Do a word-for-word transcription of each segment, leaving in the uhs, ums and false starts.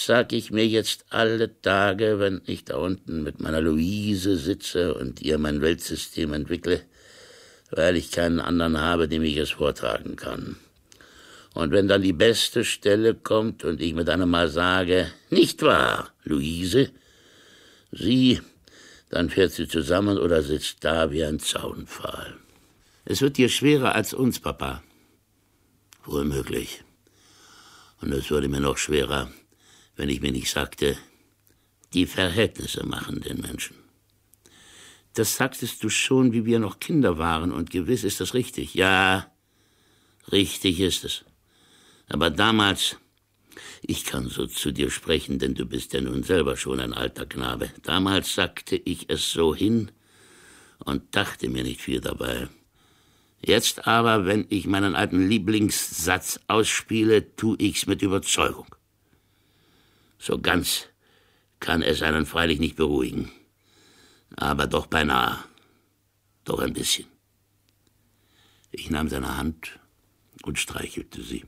Das sag ich mir jetzt alle Tage, wenn ich da unten mit meiner Luise sitze und ihr mein Weltsystem entwickle, weil ich keinen anderen habe, dem ich es vortragen kann. Und wenn dann die beste Stelle kommt und ich mit einem Mal sage, nicht wahr, Luise? Sie, dann fährt sie zusammen oder sitzt da wie ein Zaunpfahl. Es wird dir schwerer als uns, Papa. Wohl möglich. Und es würde mir noch schwerer, wenn ich mir nicht sagte, die Verhältnisse machen den Menschen. Das sagtest du schon, wie wir noch Kinder waren, und gewiss ist das richtig. Ja, richtig ist es. Aber damals, ich kann so zu dir sprechen, denn du bist ja nun selber schon ein alter Knabe. Damals sagte ich es so hin und dachte mir nicht viel dabei. Jetzt aber, wenn ich meinen alten Lieblingssatz ausspiele, tu ich's mit Überzeugung. So ganz kann es einen freilich nicht beruhigen, aber doch beinahe, doch ein bisschen. Ich nahm seine Hand und streichelte sie.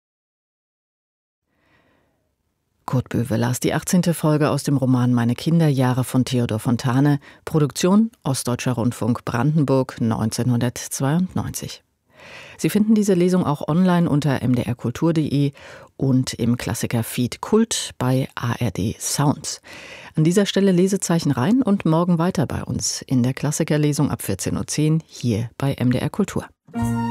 Kurt Böwe las die achtzehnte Folge aus dem Roman Meine Kinderjahre von Theodor Fontane, Produktion Ostdeutscher Rundfunk Brandenburg neunzehnhundertzweiundneunzig. Sie finden diese Lesung auch online unter m d r kultur punkt d e und im Klassiker-Feed Kult bei A R D Sounds. An dieser Stelle Lesezeichen rein und morgen weiter bei uns in der Klassikerlesung ab vierzehn Uhr zehn hier bei M D R Kultur.